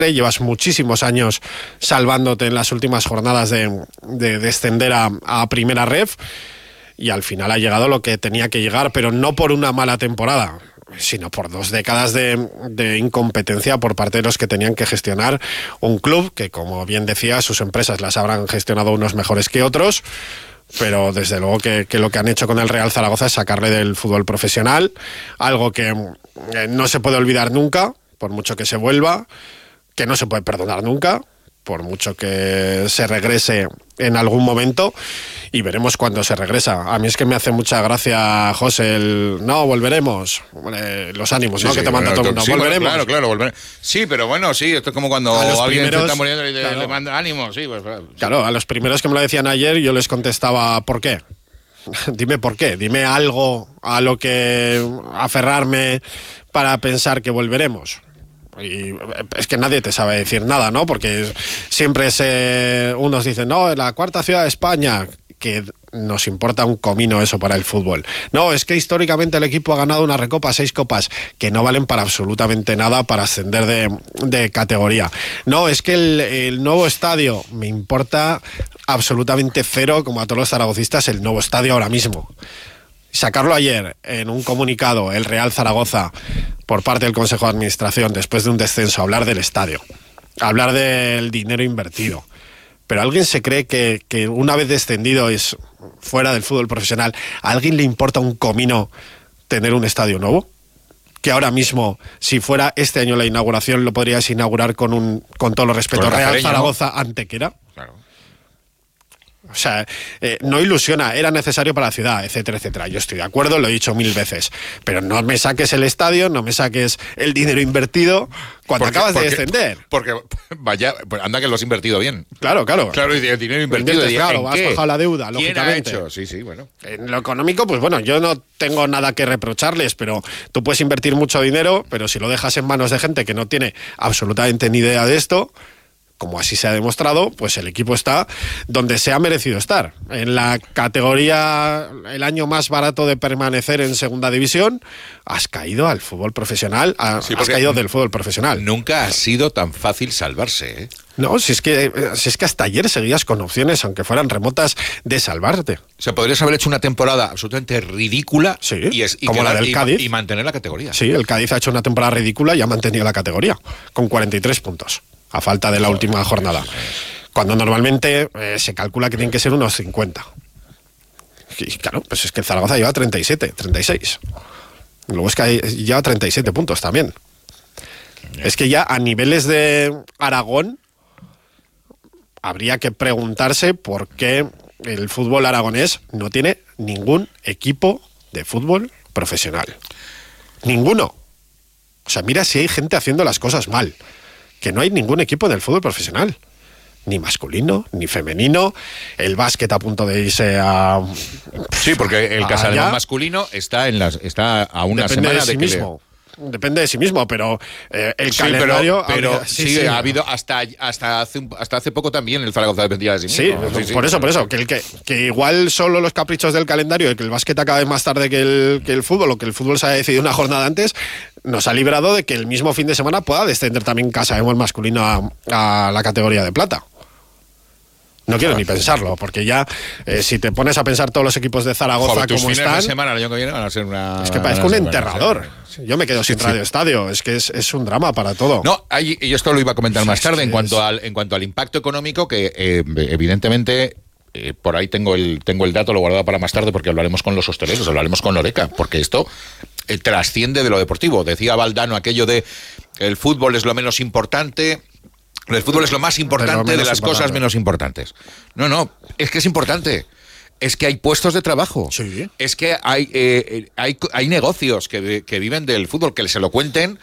llevas muchísimos años salvándote en las últimas jornadas de descender a primera ref, y al final ha llegado lo que tenía que llegar, pero no por una mala temporada, sino por 2 décadas de incompetencia por parte de los que tenían que gestionar un club que, como bien decía, sus empresas las habrán gestionado unos mejores que otros, pero desde luego que lo que han hecho con el Real Zaragoza es sacarle del fútbol profesional, algo que no se puede olvidar nunca, por mucho que se vuelva, que no se puede perdonar nunca, por mucho que se regrese en algún momento, y veremos cuándo se regresa. A mí es que me hace mucha gracia, José, no, volveremos, los ánimos, sí, ¿no? Sí, que te manda todo el mundo, sí, volveremos. Claro, volveremos. Sí, pero bueno, sí, esto es como cuando alguien se está muriendo y le manda ánimos, sí, pues. Claro, a los primeros que me lo decían ayer, yo les contestaba, ¿por qué? Dime por qué, dime algo a lo que aferrarme para pensar que volveremos. Y es que nadie te sabe decir nada, ¿no? Porque siempre unos dicen, no, la 4ª ciudad de España, que nos importa un comino eso para el fútbol. No, es que históricamente el equipo ha ganado una recopa, 6 copas, que no valen para absolutamente nada para ascender de categoría. No, es que el nuevo estadio, me importa absolutamente cero, como a todos los zaragocistas, el nuevo estadio ahora mismo. Sacarlo ayer en un comunicado, el Real Zaragoza, por parte del Consejo de Administración, después de un descenso, hablar del estadio, hablar del dinero invertido. Pero ¿alguien se cree que una vez descendido es fuera del fútbol profesional, ¿a alguien le importa un comino tener un estadio nuevo? Que ahora mismo, si fuera este año la inauguración, lo podrías inaugurar con todo los respeto, Real Zaragoza Antequera. Claro. O sea, no ilusiona, era necesario para la ciudad, etcétera, etcétera. Yo estoy de acuerdo, lo he dicho 1000 veces, pero no me saques el estadio, no me saques el dinero invertido cuando acabas de descender. Porque, vaya, pues anda que lo has invertido bien. Claro. Claro, y el dinero invertido. Claro, has bajado la deuda, ¿quién lógicamente. Ha hecho? Sí, bueno. En lo económico, pues bueno, yo no tengo nada que reprocharles, pero tú puedes invertir mucho dinero, pero si lo dejas en manos de gente que no tiene absolutamente ni idea de esto, como así se ha demostrado, pues el equipo está donde se ha merecido estar. En la categoría, el año más barato de permanecer en segunda división, has caído al fútbol profesional, has caído del fútbol profesional. Nunca ha sido tan fácil salvarse, ¿eh? No, si es que hasta ayer seguías con opciones, aunque fueran remotas, de salvarte. O sea, podrías haber hecho una temporada absolutamente ridícula, sí, y como la del Cádiz, y mantener la categoría. Sí, el Cádiz ha hecho una temporada ridícula y ha mantenido la categoría, con 43 puntos. A falta de la última jornada. Cuando normalmente se calcula que tienen que ser unos 50. Y claro, pues es que el Zaragoza lleva 37, 36. Luego es que lleva 37 puntos también. Es que ya a niveles de Aragón habría que preguntarse por qué el fútbol aragonés no tiene ningún equipo de fútbol profesional. Ninguno. O sea, mira si hay gente haciendo las cosas mal. Que no hay ningún equipo del fútbol profesional, ni masculino, ni femenino, el básquet a punto de irse a... Sí, porque el Casademón masculino está a una semana de sí mismo. Depende de sí mismo, pero el calendario... Pero sí, ha habido hasta hace poco también el Zaragoza dependía de sí mismo. Sí, por eso, que igual solo los caprichos del calendario y que el básquet acabe más tarde que el fútbol, o que el fútbol se haya decidido una jornada antes, nos ha librado de que el mismo fin de semana pueda descender también Casademón masculino a la categoría de plata. No quiero ni pensarlo, porque ya si te pones a pensar todos los equipos de Zaragoza como están... de semana el año que viene van a ser una... Es que parezco un enterrador. Yo me quedo sin Radio Estadio. Es que es un drama para todo. No, y esto lo iba a comentar más tarde, en cuanto al impacto económico, que evidentemente... por ahí tengo el dato, lo he guardado para más tarde, porque hablaremos con los hosteleros, hablaremos con Loreca, porque esto trasciende de lo deportivo. Decía Valdano aquello de el fútbol es lo menos importante... El fútbol es lo más importante de las cosas menos importantes. No, es que es importante. Es que hay puestos de trabajo. Sí. Es que hay negocios que viven del fútbol, que se lo cuenten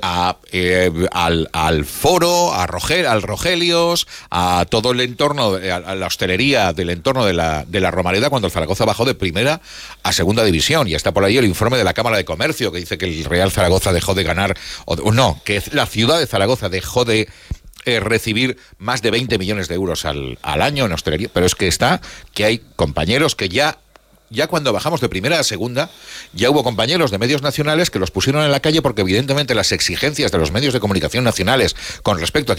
al Foro, al Rogelios, a todo el entorno, a la hostelería del entorno de la Romareda, cuando el Zaragoza bajó de primera a segunda división. Y está por ahí el informe de la Cámara de Comercio, que dice que el Real Zaragoza dejó de ganar, que la ciudad de Zaragoza dejó de recibir más de 20 millones de euros al año en hostelería, pero es que hay compañeros que ya cuando bajamos de primera a segunda, ya hubo compañeros de medios nacionales que los pusieron en la calle porque evidentemente las exigencias de los medios de comunicación nacionales con respecto a